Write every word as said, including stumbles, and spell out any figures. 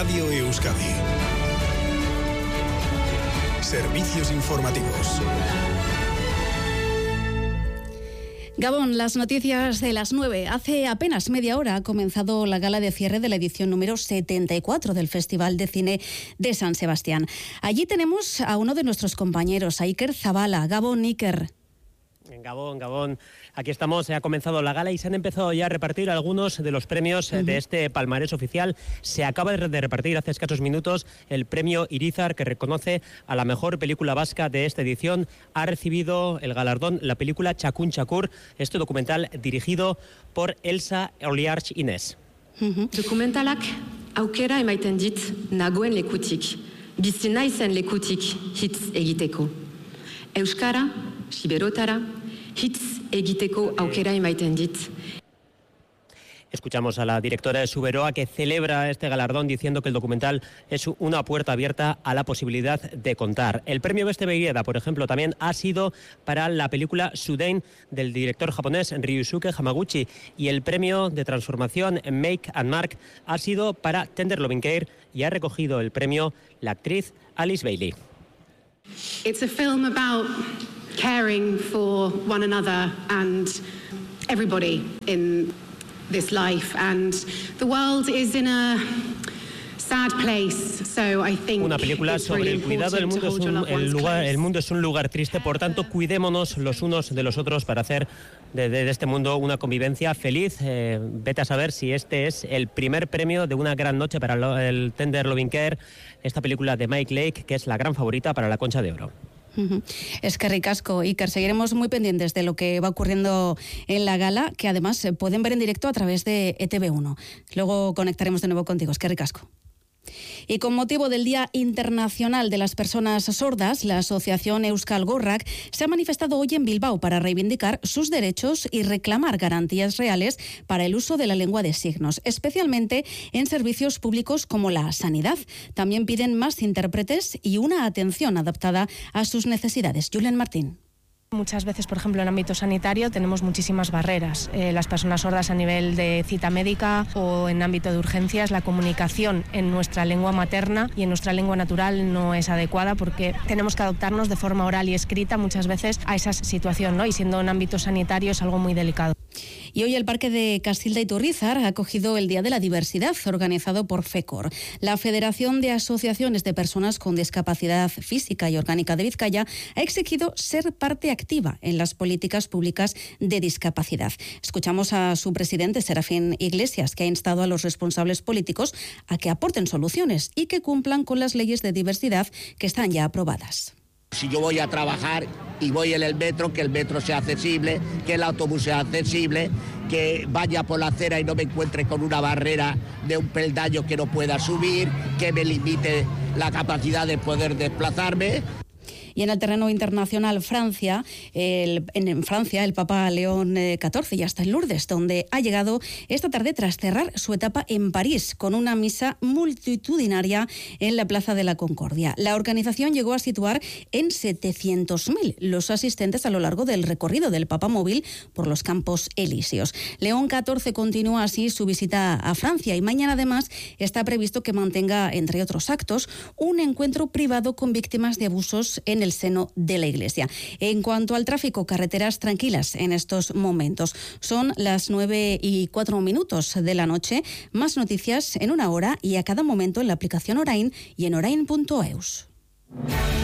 Radio Euskadi. Servicios informativos. Gabón, las noticias de las nueve. Hace apenas media hora ha comenzado la gala de cierre de la edición número setenta y cuatro del Festival de Cine de San Sebastián. Allí tenemos a uno de nuestros compañeros, a Iker Zabala. Gabón, Iker. En Gabón, Gabón. Aquí estamos, ha comenzado la gala y se han empezado ya a repartir algunos de los premios uh-huh. de este palmarés oficial. Se acaba de repartir hace escasos minutos el premio Irizar, que reconoce a la mejor película vasca de esta edición. Ha recibido el galardón la película Txakun Txakur, este documental dirigido por Elsa Oliarch Inés. Uh-huh. Dokumentalak aukera emaiten dit nagoen lekutik, bizi naizen lekutik hitz egiteko. Euskara, siberotara, hitz egiteko aukera emaiten dit. Escuchamos a la directora de Suberoa, que celebra este galardón diciendo que el documental es una puerta abierta a la posibilidad de contar. El premio Beste Begirada, por ejemplo, también ha sido para la película Sudain del director japonés Ryusuke Hamaguchi, y el premio de transformación Make and Mark ha sido para Tender Loving Care y ha recogido el premio la actriz Alice Bailey. It's a film about caring for one another and everybody in this life, and the world is in a sad place, so I think una película sobre el cuidado del mundo. Es un, el, lugar, el mundo es un lugar triste, por tanto cuidémonos los unos de los otros para hacer de, de, de este mundo una convivencia feliz. Eh, vete a saber si este es el primer premio de una gran noche para lo, el Tender Loving Care, esta película de Mike Lake, que es la gran favorita para la Concha de Oro. Uh-huh. Es que ricasco, Iker. Seguiremos muy pendientes de lo que va ocurriendo en la gala, que además se pueden ver en directo a través de E T V uno. Luego conectaremos de nuevo contigo. Es que ricasco. Y con motivo del Día Internacional de las Personas Sordas, la asociación Euskal Gorrak se ha manifestado hoy en Bilbao para reivindicar sus derechos y reclamar garantías reales para el uso de la lengua de signos, especialmente en servicios públicos como la sanidad. También piden más intérpretes y una atención adaptada a sus necesidades. Julen Martín. Muchas veces, por ejemplo, en ámbito sanitario tenemos muchísimas barreras. Eh, las personas sordas a nivel de cita médica o en ámbito de urgencias, la comunicación en nuestra lengua materna y en nuestra lengua natural no es adecuada, porque tenemos que adaptarnos de forma oral y escrita muchas veces a esa situación, ¿no? Y siendo en ámbito sanitario es algo muy delicado. Y hoy el Parque de Castilda y Iturrizar ha acogido el Día de la Diversidad, organizado por FECOR. La Federación de Asociaciones de Personas con Discapacidad Física y Orgánica de Vizcaya ha exigido ser parte activa en las políticas públicas de discapacidad. Escuchamos a su presidente, Serafín Iglesias, que ha instado a los responsables políticos a que aporten soluciones y que cumplan con las leyes de diversidad que están ya aprobadas. Si yo voy a trabajar y voy en el metro, que el metro sea accesible, que el autobús sea accesible, que vaya por la acera y no me encuentre con una barrera de un peldaño que no pueda subir, que me limite la capacidad de poder desplazarme. Y en el terreno internacional, Francia, el, en Francia, el Papa León catorce ya está en Lourdes, donde ha llegado esta tarde tras cerrar su etapa en París, con una misa multitudinaria en la Plaza de la Concordia. La organización llegó a situar en setecientos mil los asistentes a lo largo del recorrido del Papa móvil por los Campos Elíseos. León catorce continúa así su visita a Francia y mañana además está previsto que mantenga, entre otros actos, un encuentro privado con víctimas de abusos en el seno de la Iglesia. En cuanto al tráfico, carreteras tranquilas en estos momentos. Son las nueve y cuatro minutos de la noche. Más noticias en una hora y a cada momento en la aplicación Orain y en orain punto eus.